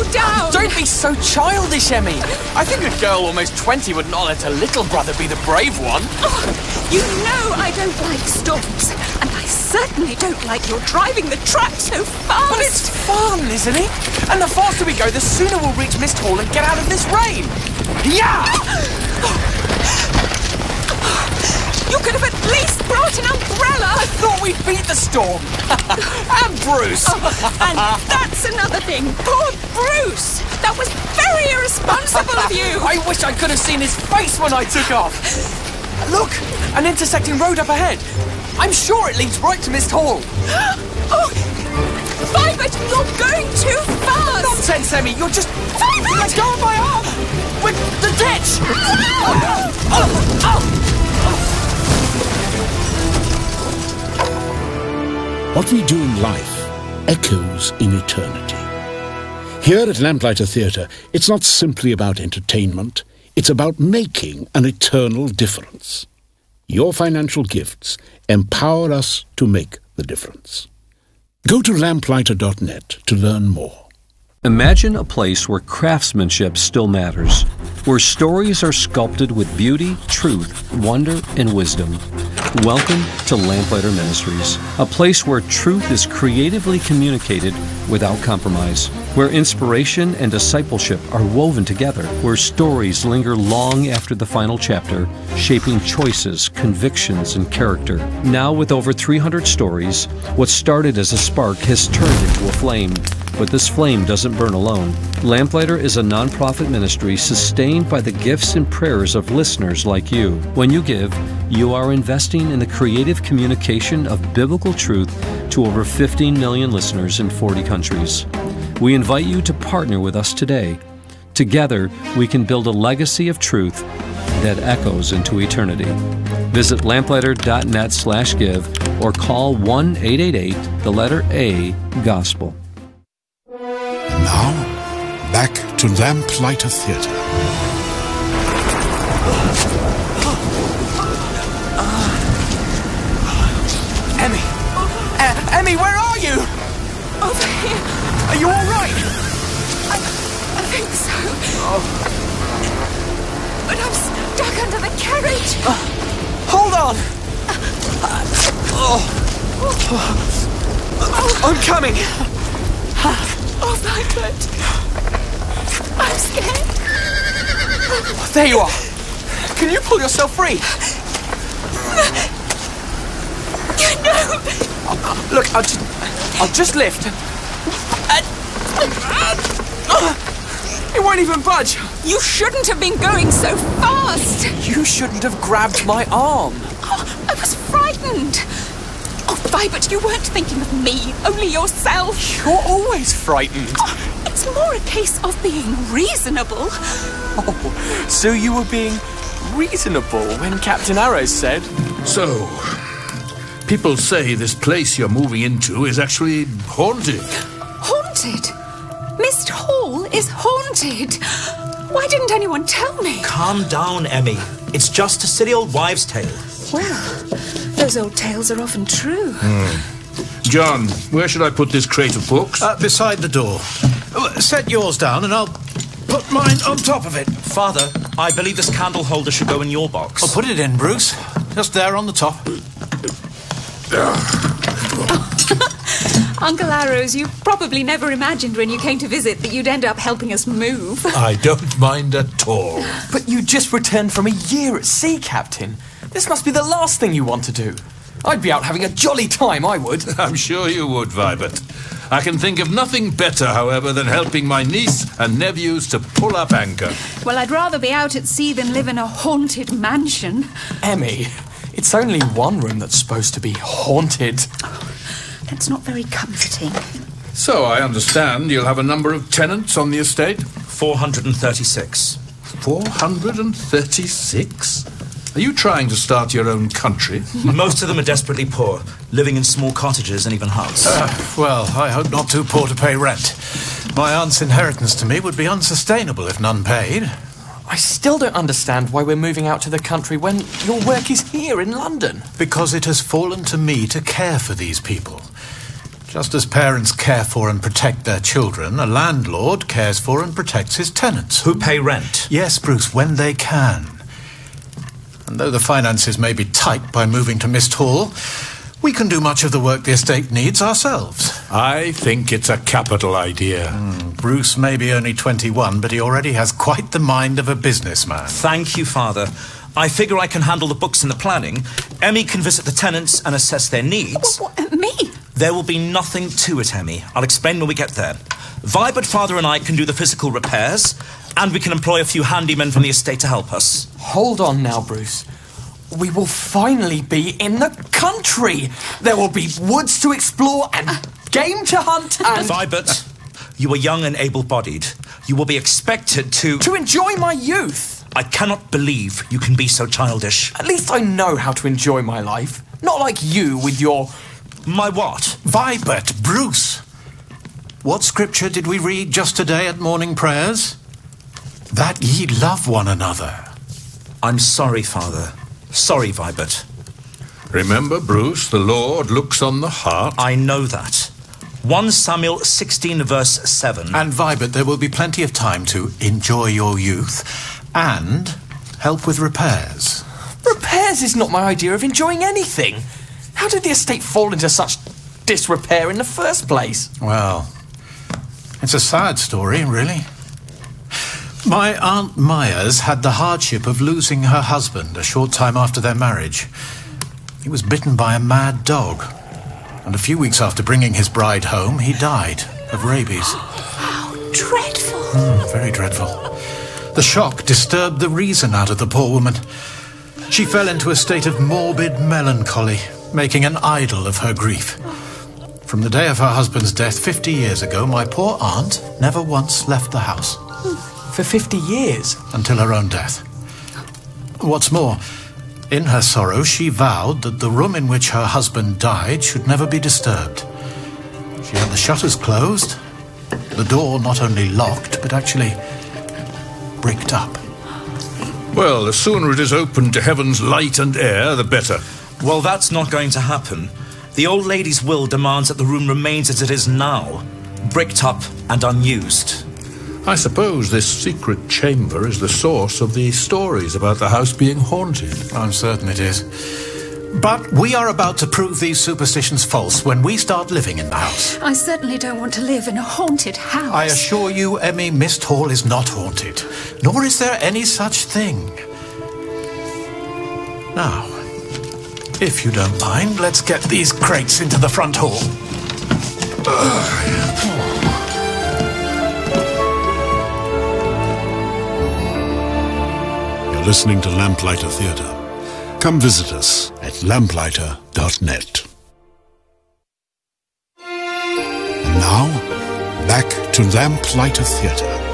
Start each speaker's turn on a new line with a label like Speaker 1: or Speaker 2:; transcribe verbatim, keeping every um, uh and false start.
Speaker 1: down!
Speaker 2: Don't be so childish, Emmy. I think a girl almost twenty would not let her little brother be the brave one.
Speaker 1: Oh, you know I don't like storms, and I certainly don't like your driving the truck so fast.
Speaker 2: But it's fun, isn't it? And the faster we go, the sooner we'll reach Mist Hall and get out of this rain. Yeah!
Speaker 1: You could have at least brought an umbrella.
Speaker 2: I thought we'd beat the storm. And Bruce.
Speaker 1: Oh, and that's another thing. Poor Bruce. That was very irresponsible of you.
Speaker 2: I wish I could have seen his face when I took off. Look, an intersecting road up ahead. I'm sure it leads right to Mist Hall.
Speaker 1: Oh, Vibert, you're going too fast.
Speaker 2: Nonsense, Emmy. You're just...
Speaker 1: Vibert!
Speaker 2: Let go of my arm. With the ditch. Oh, oh, oh.
Speaker 3: What we do in life echoes in eternity. Here at Lamplighter Theatre, it's not simply about entertainment, it's about making an eternal difference. Your financial gifts empower us to make the difference. Go to lamplighter dot net to learn more.
Speaker 4: Imagine a place where craftsmanship still matters, where stories are sculpted with beauty, truth, wonder, and wisdom. Welcome to Lamplighter Ministries, a place where truth is creatively communicated without compromise, where inspiration and discipleship are woven together, where stories linger long after the final chapter, shaping choices, convictions, and character. Now with over three hundred stories, what started as a spark has turned into a flame. But this flame doesn't burn alone. Lamplighter is a nonprofit ministry sustained by the gifts and prayers of listeners like you. When you give, you are investing in the creative communication of biblical truth to over fifteen million listeners in forty countries. We invite you to partner with us today. Together, we can build a legacy of truth that echoes into eternity. Visit lamplighter dot net slash give or call one eight eight eight, the letter A, Gospel.
Speaker 3: Now, back to Lamplighter Theatre.
Speaker 2: Emmy! Uh, Emmy, where are you?
Speaker 1: Over here.
Speaker 2: Are you all right?
Speaker 1: I, I think so.
Speaker 2: Oh.
Speaker 1: But I'm stuck under the carriage.
Speaker 2: Uh, hold on. Uh, oh. I'm coming.
Speaker 1: Oh, Vibert. I'm scared.
Speaker 2: There you are. Can you pull yourself free?
Speaker 1: No.
Speaker 2: Uh, look, I'll just, I'll just lift. Uh, uh, it won't even budge.
Speaker 1: You shouldn't have been going so fast.
Speaker 2: You shouldn't have grabbed my arm.
Speaker 1: Oh, I was frightened. Oh, Vibert, you weren't thinking of me, only yourself.
Speaker 2: You're always frightened.
Speaker 1: Oh, it's more a case of being reasonable.
Speaker 2: Oh, so you were being reasonable when Captain Arrow said...
Speaker 5: So, people say this place you're moving into is actually haunted.
Speaker 1: Haunted? Mist Hall is haunted. Why didn't anyone tell me?
Speaker 6: Calm down, Emmy. It's just a silly old wives' tale.
Speaker 1: Well, those old tales are often true.
Speaker 5: Mm. John, where should I put this crate of books?
Speaker 7: Uh, beside the door. Set yours down and I'll put mine on top of it.
Speaker 6: Father, I believe this candle holder should go in your box.
Speaker 7: I'll put it in, Bruce. Just there on the top.
Speaker 1: Uncle Arrows, you probably never imagined when you came to visit that you'd end up helping us move.
Speaker 5: I don't mind at all.
Speaker 2: But you just returned from a year at sea, Captain. This must be the last thing you want to do. I'd be out having a jolly time, I would.
Speaker 5: I'm sure you would, Vibert. I can think of nothing better, however, than helping my niece and nephews to pull up anchor.
Speaker 1: Well, I'd rather be out at sea than live in a haunted mansion.
Speaker 2: Emmy, it's only one room that's supposed to be haunted.
Speaker 1: Oh, that's not very comforting.
Speaker 5: So I understand you'll have a number of tenants on the estate?
Speaker 6: four hundred thirty-six.
Speaker 5: four hundred thirty-six? Are you trying to start your own country?
Speaker 6: Most of them are desperately poor, living in small cottages and even huts.
Speaker 7: Uh, well, I hope not too poor to pay rent. My aunt's inheritance to me would be unsustainable if none paid.
Speaker 2: I still don't understand why we're moving out to the country when your work is here in London.
Speaker 7: Because it has fallen to me to care for these people. Just as parents care for and protect their children, a landlord cares for and protects his tenants.
Speaker 6: Who pay rent?
Speaker 7: Yes, Bruce, when they can. And though the finances may be tight by moving to Mist Hall, we can do much of the work the estate needs ourselves.
Speaker 5: I think it's a capital idea.
Speaker 7: Mm, Bruce may be only twenty-one, but he already has quite the mind of a businessman.
Speaker 6: Thank you, Father. I figure I can handle the books and the planning. Emmy can visit the tenants and assess their needs.
Speaker 1: What, what, me?
Speaker 6: There will be nothing to it, Emmy. I'll explain when we get there. Vibert, Father and I can do the physical repairs, and we can employ a few handymen from the estate to help us.
Speaker 2: Hold on now, Bruce. We will finally be in the country. There will be woods to explore and game to hunt and...
Speaker 6: Vibert, you are young and able-bodied. You will be expected to...
Speaker 2: to enjoy my youth.
Speaker 6: I cannot believe you can be so childish.
Speaker 2: At least I know how to enjoy my life. Not like you with your...
Speaker 6: My what?
Speaker 7: Vibert, Bruce. What scripture did we read just today at morning prayers? That ye love one another.
Speaker 6: I'm sorry, Father. Sorry, Vibert.
Speaker 5: Remember, Bruce, the Lord looks on the heart.
Speaker 6: I know that. First Samuel sixteen, verse seven.
Speaker 7: And Vibert, there will be plenty of time to enjoy your youth and help with repairs.
Speaker 2: Repairs is not my idea of enjoying anything. How did the estate fall into such disrepair in the first place?
Speaker 7: Well, it's a sad story, really. My Aunt Myers had the hardship of losing her husband a short time after their marriage. He was bitten by a mad dog, and a few weeks after bringing his bride home, he died of rabies.
Speaker 1: How dreadful.
Speaker 7: Mm, very dreadful. The shock disturbed the reason out of the poor woman. She fell into a state of morbid melancholy, making an idol of her grief. From the day of her husband's death fifty years ago, my poor aunt never once left the house.
Speaker 2: For fifty years?
Speaker 7: Until her own death. What's more, in her sorrow, she vowed that the room in which her husband died should never be disturbed. She had the shutters closed, the door not only locked, but actually bricked up.
Speaker 5: Well, the sooner it is opened to heaven's light and air, the better.
Speaker 6: Well, that's not going to happen. The old lady's will demands that the room remains as it is now, bricked up and unused.
Speaker 5: I suppose this secret chamber is the source of the stories about the house being haunted.
Speaker 7: I'm certain it is. But we are about to prove these superstitions false when we start living in the house.
Speaker 1: I certainly don't want to live in a haunted house.
Speaker 7: I assure you, Emmy, Mist Hall is not haunted. Nor is there any such thing. Now, if you don't mind, let's get these crates into the front hall.
Speaker 3: You're listening to Lamplighter Theatre. Come visit us at lamplighter dot net. And now, back to Lamplighter Theatre.